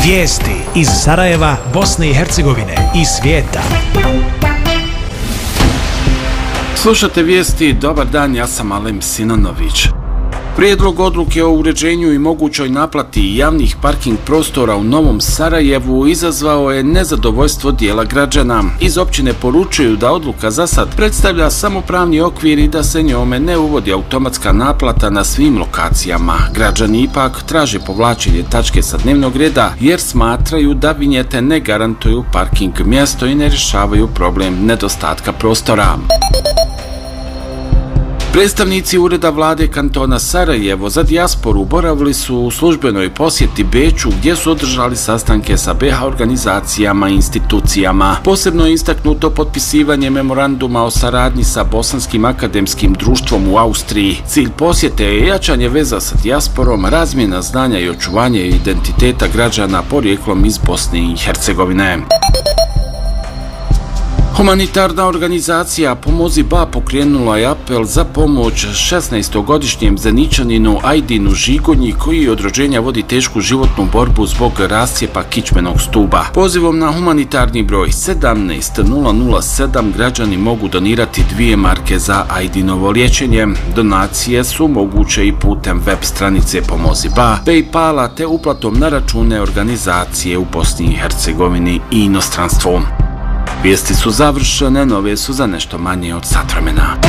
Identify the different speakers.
Speaker 1: Vijesti iz Sarajeva, Bosne i Hercegovine i svijeta.
Speaker 2: Slušate vijesti, dobar dan, ja sam Alem Sinanović. Prijedlog odluke o uređenju i mogućoj naplati javnih parking prostora u Novom Sarajevu izazvao je nezadovoljstvo dijela građana. Iz općine poručuju da odluka za sad predstavlja samo pravni okvir i da se njome ne uvodi automatska naplata na svim lokacijama. Građani ipak traže povlačenje tačke sa dnevnog reda jer smatraju da vinjete ne garantuju parking mjesto i ne rješavaju problem nedostatka prostora. Predstavnici Ureda vlade kantona Sarajevo za dijasporu boravili su u službenoj posjeti Beču gdje su održali sastanke sa BiH organizacijama i institucijama. Posebno je istaknuto potpisivanje memoranduma o saradnji sa Bosanskim akademskim društvom u Austriji. Cilj posjete je jačanje veza sa dijasporom, razmjena znanja i očuvanje identiteta građana porijeklom iz Bosne i Hercegovine. Humanitarna organizacija Pomozi Ba pokrenula je apel za pomoć 16-godišnjem Zeničaninu Ajdinu Žigonji koji od rođenja vodi tešku životnu borbu zbog rascijepa kičmenog stuba. Pozivom na humanitarni broj 17007 građani mogu donirati 2 marke za Ajdinovo liječenje. Donacije su moguće i putem web stranice Pomozi Ba, PayPala te uplatom na račune organizacije u Bosni i Hercegovini i inostranstvu. Vijesti su završene, nove su za nešto manje od sat vremena.